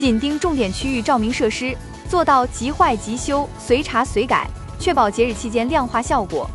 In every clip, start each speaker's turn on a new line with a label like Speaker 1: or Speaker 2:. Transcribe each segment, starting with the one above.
Speaker 1: 紧盯重点区域照明设施，做到即坏即修、随查随改，确保节日期间量化效果。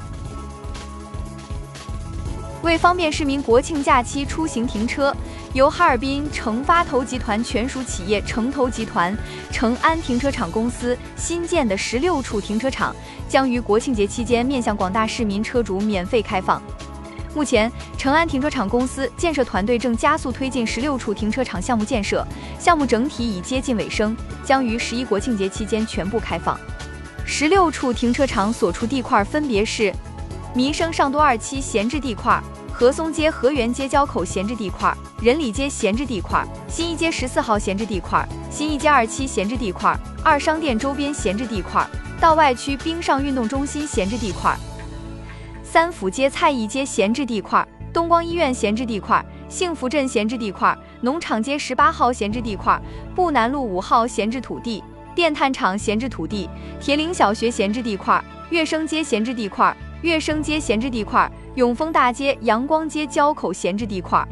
Speaker 1: 为方便市民国庆假期出行停车，由哈尔滨成发投集团全属企业成投集团成安停车场公司新建的16处停车场，将于国庆节期间面向广大市民车主免费开放。目前，成安停车场公司建设团队正加速推进16处停车场项目建设，项目整体已接近尾声，将于11国庆节期间全部开放。16处停车场所处地块分别是：弥生上都2期闲置地块、和松街河源街交口闲置地块、仁里街闲置地块、新一街14号闲置地块、新一街2期闲置地块、二商店周边闲置地块、道外区冰上运动中心闲置地块、三府街蔡义街闲置地块、东光医院闲置地块、幸福镇闲置地块、农场街18号闲置地块、步南路5号闲置土地、电炭厂闲置土地、铁岭小学闲置地块、乐生街闲置地块、乐生街闲置地块、永丰大街、阳光街交口闲置地块。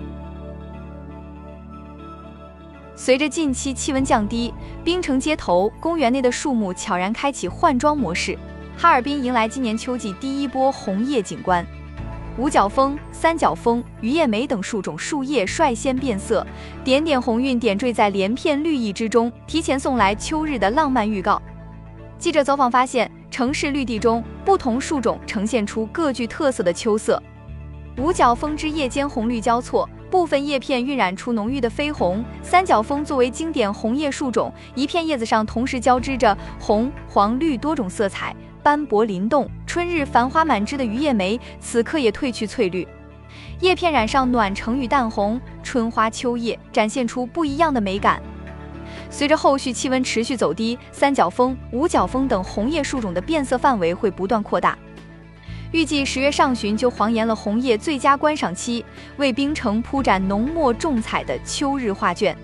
Speaker 1: 随着近期气温降低，滨城街头、公园内的树木悄然开启换装模式，哈尔滨迎来今年秋季第一波红叶景观。五角枫、三角枫、榆叶梅等树种树叶率先变色，点点红晕点缀在连片绿意之中，提前送来秋日的浪漫预告。记者走访发现，城市绿地中不同树种呈现出各具特色的秋色。五角枫枝叶间红绿交错，部分叶片晕染出浓郁的绯红。三角枫作为经典红叶树种，一片叶子上同时交织着红、黄、绿多种色彩，斑驳灵动。春日繁花满枝的榆叶梅此刻也褪去翠绿，叶片染上暖橙与淡红，春花秋叶展现出不一样的美感。随着后续气温持续走低，三角枫、五角枫等红叶树种的变色范围会不断扩大。预计10月上旬就黄延了红叶最佳观赏期，为滨城铺展浓墨重彩的秋日画卷。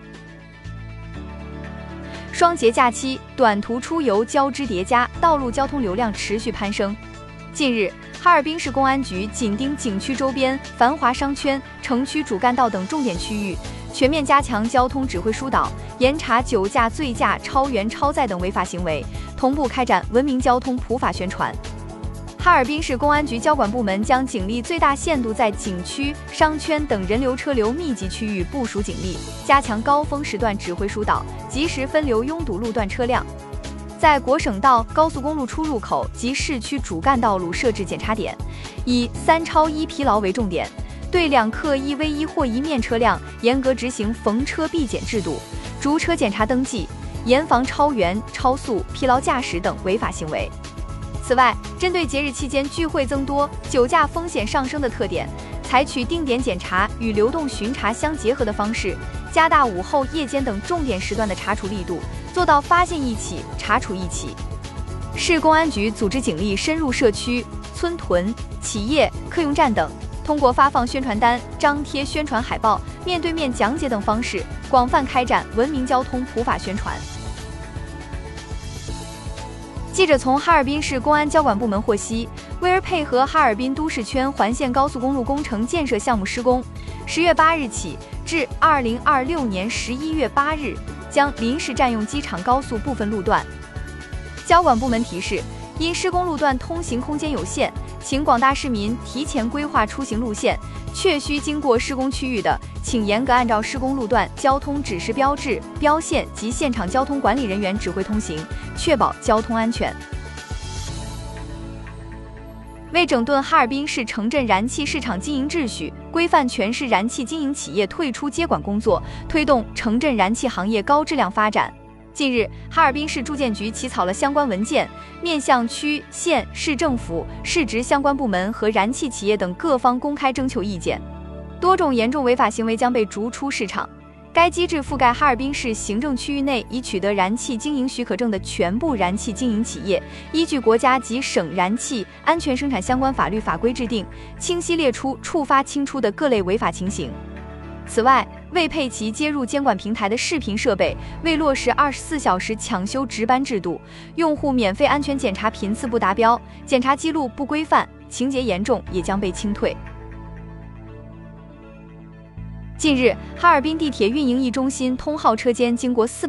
Speaker 1: 双节假期，短途出游交织叠加，道路交通流量持续攀升。近日，哈尔滨市公安局紧盯景区周边繁华商圈、城区主干道等重点区域，全面加强交通指挥疏导，严查酒驾、醉驾、超员超载等违法行为，同步开展文明交通普法宣传。哈尔滨市公安局交管部门将警力最大限度在景区、商圈等人流车流密集区域部署警力，加强高峰时段指挥疏导，及时分流拥堵路段车辆。在国省道、高速公路出入口及市区主干道路设置检查点，以3超1疲劳为重点，对2客1危1或一面车辆严格执行逢车必检制度，逐车检查登记，严防超员、超速、疲劳驾驶等违法行为。此外，针对节日期间聚会增多、酒驾风险上升的特点，采取定点检查与流动巡查相结合的方式，加大午后、夜间等重点时段的查处力度，做到发现一起、查处一起。市公安局组织警力深入社区、村屯、企业、客运站等，通过发放宣传单、张贴宣传海报、面对面讲解等方式，广泛开展文明交通普法宣传。记者从哈尔滨市公安交管部门获悉，为配合哈尔滨都市圈环线高速公路工程建设项目施工，10月8日起至2026年11月8日将临时占用机场高速部分路段。交管部门提示，因施工路段通行空间有限，请广大市民提前规划出行路线，确需经过施工区域的，请严格按照施工路段交通指示标志、标线及现场交通管理人员指挥通行，确保交通安全。为整顿哈尔滨市城镇燃气市场经营秩序，规范全市燃气经营企业退出接管工作，推动城镇燃气行业高质量发展，近日，哈尔滨市住建局起草了相关文件，面向区、县、市政府、市直相关部门和燃气企业等各方公开征求意见。多种严重违法行为将被逐出市场。该机制覆盖哈尔滨市行政区域内已取得燃气经营许可证的全部燃气经营企业，依据国家及省燃气安全生产相关法律法规制定，清晰列出触发清出的各类违法情形。此外，未配齐接入监管平台的视频设备，未落实24小时抢修值班制度，用户免费安全检查频次不达标，检查记录不规范，情节严重也将被清退。 近日，哈尔滨地铁运营1中心通号车间经过